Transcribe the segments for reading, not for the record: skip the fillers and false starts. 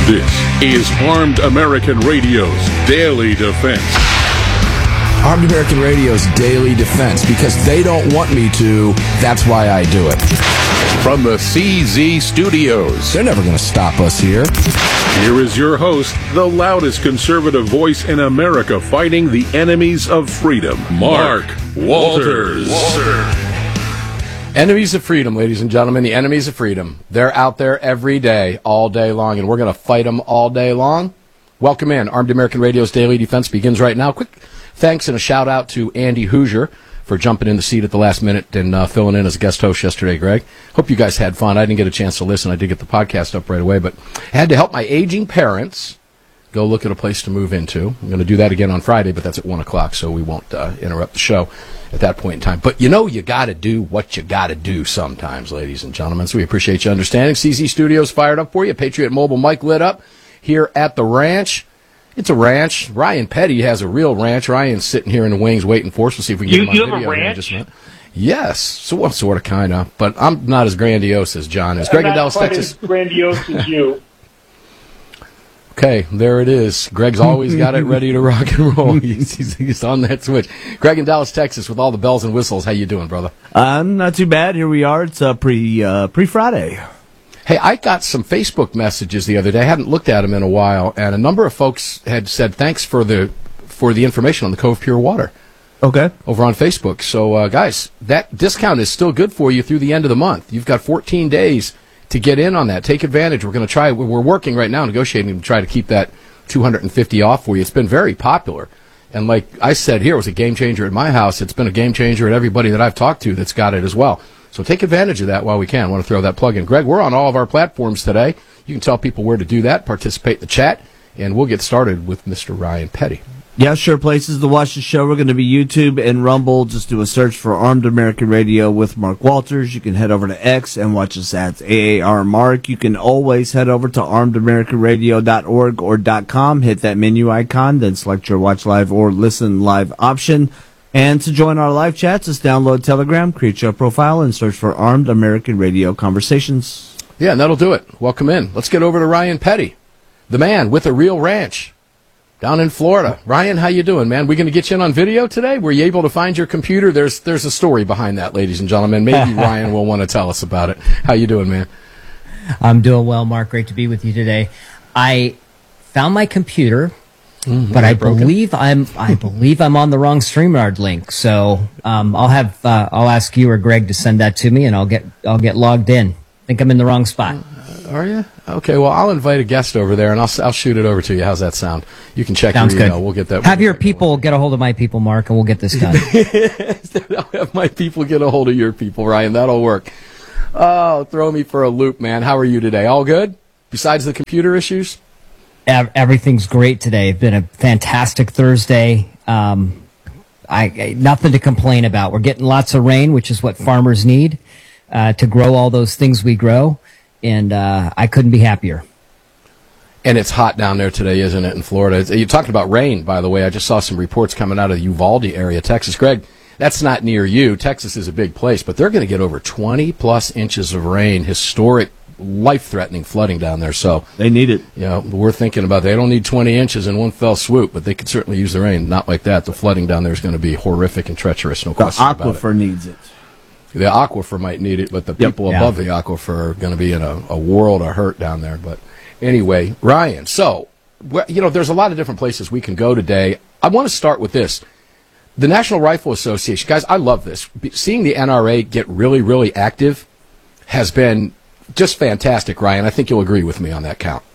This is Armed American Radio's Daily Defense. Armed American Radio's Daily Defense, because they don't want me to, that's why I do it. From the CZ Studios. They're never going to stop us here. Here is your host, the loudest conservative voice in America fighting the enemies of freedom, Mark Walters. Enemies of freedom, ladies and gentlemen, the enemies of freedom. They're out there every day, all day long, and we're going to fight them all day long. Welcome in. Armed American Radio's Daily Defense begins right now. Quick thanks and a shout-out to Andy Hoosier for jumping in the seat at the last minute and filling in as a guest host yesterday, Greg. Hope you guys had fun. I didn't get a chance to listen. I did get the podcast up right away, but I had to help my aging parents go look at a place to move into. I'm going to do that again on Friday, but that's at 1 o'clock, so we won't interrupt the show at that point in time. But you know you got to do what you got to do sometimes, ladies and gentlemen, so we appreciate you understanding. CZ Studios fired up for you. Patriot Mobile mic lit up here at the ranch. It's a ranch. Ryan Petty has a real ranch. Ryan's sitting here in the wings waiting for us. We'll see if we can get him on video. You have a ranch? Yes, sort of, kind of, but I'm not as grandiose as John is. Greg in Dallas, Texas. As grandiose as you. Okay, there it is. Greg's always got it ready to rock and roll. He's on that switch. Greg in Dallas, Texas, with all the bells and whistles. How you doing, brother? Not too bad. Here we are. It's pre-Friday. Hey, I got some Facebook messages the other day. I hadn't looked at them in a while, and a number of folks had said thanks for the information on the Cove Pure Water. Okay. Over on Facebook. So, guys, that discount is still good for you through the end of the month. You've got 14 days to get in on that. Take advantage. We're working right now, negotiating to try to keep that $250 off for you. It's been very popular. And like I said here, it was a game changer at my house. It's been a game changer at everybody that I've talked to that's got it as well. So take advantage of that while we can. I want to throw that plug in. Greg, we're on all of our platforms today. You can tell people where to do that, participate in the chat, and we'll get started with Mr. Ryan Petty. Yeah, sure. Places to watch the show. We're going to be YouTube and Rumble. Just do a search for Armed American Radio with Mark Walters. You can head over to X and watch us at AAR Mark. You can always head over to armedamericanradio.org or .com. Hit that menu icon, then select your watch live or listen live option. And to join our live chats, just download Telegram, create your profile, and search for Armed American Radio Conversations. Yeah, and that'll do it. Welcome in. Let's get over to Ryan Petty, the man with a real ranch down in Florida. Ryan, how you doing, man? We going to get you in on video today? Were you able to find your computer? There's a story behind that, ladies and gentlemen. Maybe Ryan will want to tell us about it. How you doing, man? I'm doing well, Mark. Great to be with you today. I found my computer, but I believe I'm on the wrong StreamYard link. So I'll ask you or Greg to send that to me, and I'll get logged in. I think I'm in the wrong spot. Are you? Okay, well, I'll invite a guest over there, and I'll shoot it over to you. How's that sound? You can check Sounds your email. good. We'll get that. Have your people get a hold of my people, Mark, and we'll get this done. I'll have my people get a hold of your people, Ryan. That'll work. Oh, throw me for a loop, man. How are you today? All good? Besides the computer issues? Everything's great today. It's been a fantastic Thursday. Nothing to complain about. We're getting lots of rain, which is what farmers need to grow all those things we grow. And I couldn't be happier. And it's hot down there today, isn't it, in Florida? You talked about rain, by the way. I just saw some reports coming out of the Uvalde area, Texas. Greg, that's not near you. Texas is a big place, but they're going to get over 20-plus inches of rain, historic, life-threatening flooding down there. So they need it. You know, we're thinking about they don't need 20 inches in one fell swoop, but they could certainly use the rain. Not like that. The flooding down there is going to be horrific and treacherous, no question about it. The aquifer needs it. The aquifer might need it, but the people above the aquifer are going to be in a world of hurt down there. But anyway, Ryan, so, there's a lot of different places we can go today. I want to start with this. The National Rifle Association, guys, I love this. Seeing the NRA get really, really active has been just fantastic, Ryan. I think you'll agree with me on that count.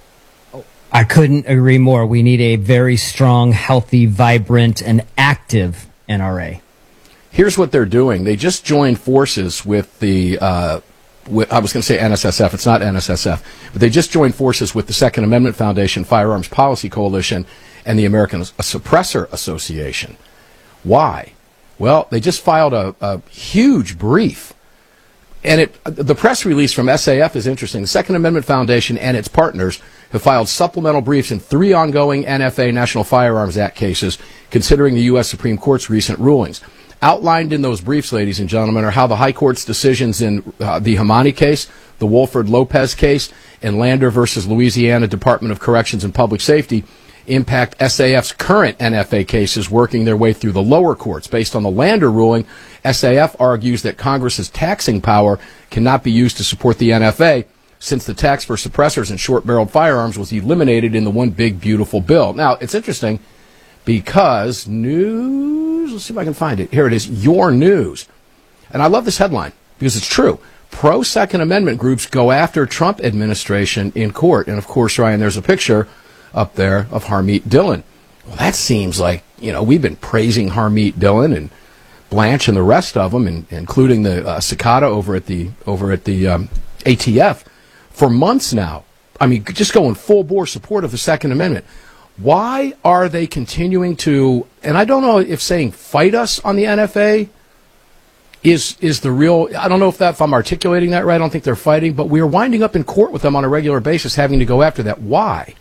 I couldn't agree more. We need a very strong, healthy, vibrant, and active NRA. Here's what they're doing. They just joined forces with the, I was going to say NSSF. It's not NSSF. But they just joined forces with the Second Amendment Foundation, Firearms Policy Coalition, and the American Suppressor Association. Why? Well, they just filed a huge brief. And the press release from SAF is interesting. The Second Amendment Foundation and its partners have filed supplemental briefs in 3 ongoing NFA, National Firearms Act cases, considering the U.S. Supreme Court's recent rulings. Outlined in those briefs, ladies and gentlemen, are how the High Court's decisions in the Hamani case, the Wolford Lopez case, and Lander versus Louisiana Department of Corrections and Public Safety impact SAF's current NFA cases working their way through the lower courts. Based on the Lander ruling, SAF argues that Congress's taxing power cannot be used to support the NFA since the tax for suppressors and short-barreled firearms was eliminated in the One Big Beautiful Bill. Now, it's interesting because news, let's see if I can find it. Here it is, Your News. And I love this headline because it's true. Pro-Second Amendment groups go after Trump administration in court. And, of course, Ryan, there's a picture up there of Harmeet Dillon. Well, that seems like, we've been praising Harmeet Dillon and Blanche and the rest of them, including the Cicada over at the ATF, for months now. I mean, just going full bore support of the Second Amendment. Why are they continuing to, and I don't know if saying fight us on the NFA is the real, I don't know if I'm articulating that right. I don't think they're fighting, but we are winding up in court with them on a regular basis having to go after that. Why?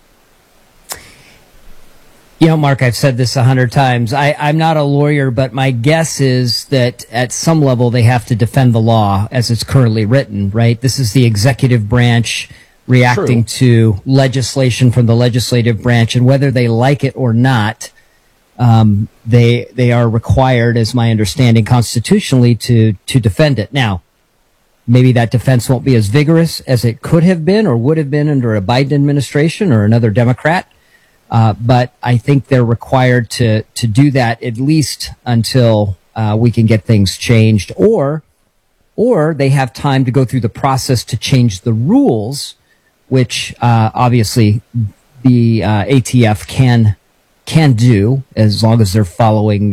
Mark, I've said this 100 times. I'm not a lawyer, but my guess is that at some level they have to defend the law as it's currently written, right? This is the executive branch reacting to legislation from the legislative branch, and whether they like it or not, they are required, as my understanding, constitutionally to defend it. Now, maybe that defense won't be as vigorous as it could have been or would have been under a Biden administration or another Democrat. But I think they're required to do that at least until we can get things changed, or they have time to go through the process to change the rules, which obviously the ATF can do as long as they're following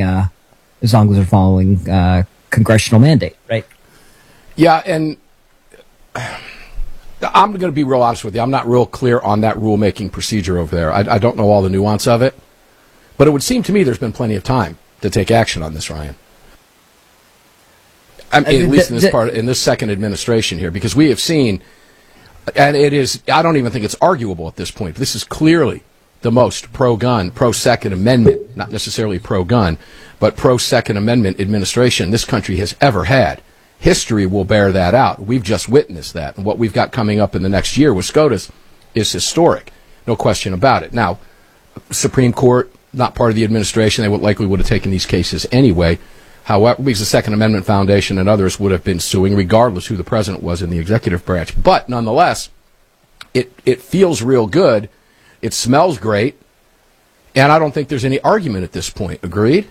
congressional mandate, right? Yeah, and I'm going to be real honest with you. I'm not real clear on that rulemaking procedure over there. I don't know all the nuance of it. But it would seem to me there's been plenty of time to take action on this, Ryan. At least in this second administration here, because we have seen, and it is, I don't even think it's arguable at this point. This is clearly the most pro-gun, pro-Second Amendment, not necessarily pro-gun, but pro-Second Amendment administration this country has ever had. History will bear that out. We've just witnessed that. And what we've got coming up in the next year with SCOTUS is historic. No question about it. Now, Supreme Court, not part of the administration, they likely would have taken these cases anyway. However, because the Second Amendment Foundation and others would have been suing regardless who the president was in the executive branch. But nonetheless, it feels real good. It smells great. And I don't think there's any argument at this point. Agreed?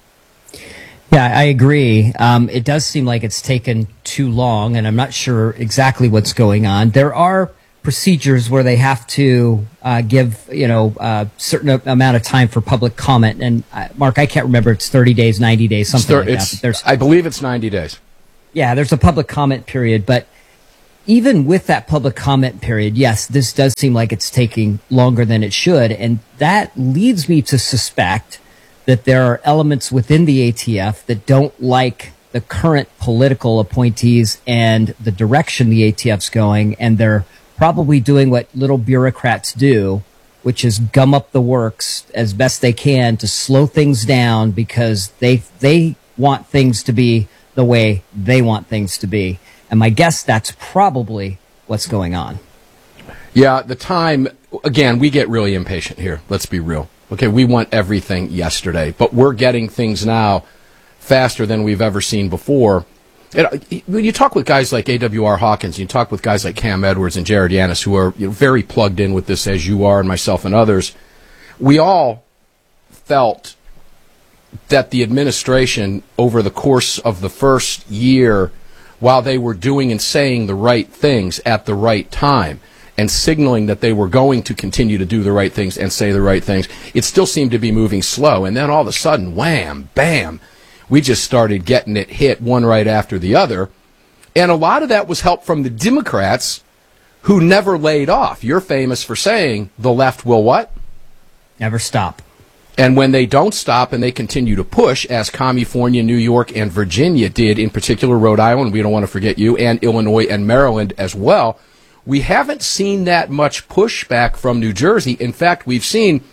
Yeah, I agree. It does seem like it's taken too long, and I'm not sure exactly what's going on. There are procedures where they have to give, a certain amount of time for public comment. And Mark, I can't remember. It's 30 days, 90 days, something like that. I believe it's 90 days. Yeah, there's a public comment period. But even with that public comment period, yes, this does seem like it's taking longer than it should. And that leads me to suspect that there are elements within the ATF that don't like the current political appointees and the direction the ATF's going, and they're probably doing what little bureaucrats do, which is gum up the works as best they can to slow things down because they want things to be the way they want things to be. And my guess that's probably what's going on. Yeah, the time, again, we get really impatient here. Let's be real. Okay, we want everything yesterday, but we're getting things now faster than we've ever seen before. When you talk with guys like A.W.R. Hawkins, you talk with guys like Cam Edwards and Jared Yanis, who are very plugged in with this, as you are, and myself and others, we all felt that the administration, over the course of the first year, while they were doing and saying the right things at the right time, and signaling that they were going to continue to do the right things and say the right things, it still seemed to be moving slow. And then all of a sudden, wham, bam, we just started getting it hit one right after the other. And a lot of that was help from the Democrats, who never laid off. You're famous for saying the left will what? Never stop. And when they don't stop and they continue to push, as California, New York, and Virginia did, in particular Rhode Island, we don't want to forget you, and Illinois and Maryland as well, we haven't seen that much pushback from New Jersey. In fact, we've seen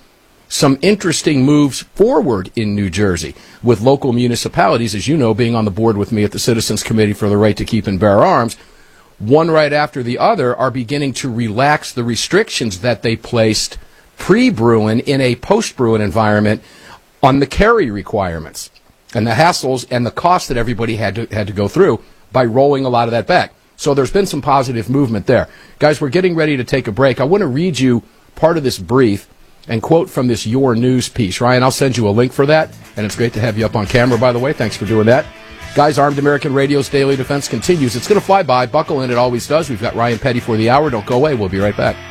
some interesting moves forward in New Jersey, with local municipalities, as you know, being on the board with me at the Citizens Committee for the Right to Keep and Bear Arms. One right after the other are beginning to relax the restrictions that they placed pre-Bruen in a post-Bruen environment on the carry requirements and the hassles and the costs that everybody had to go through by rolling a lot of that back. So there's been some positive movement there. Guys, we're getting ready to take a break. I want to read you part of this brief and quote from this Your News piece. Ryan, I'll send you a link for that, and it's great to have you up on camera, by the way. Thanks for doing that. Guys, Armed American Radio's Daily Defense continues. It's going to fly by. Buckle in. It always does. We've got Ryan Petty for the hour. Don't go away. We'll be right back.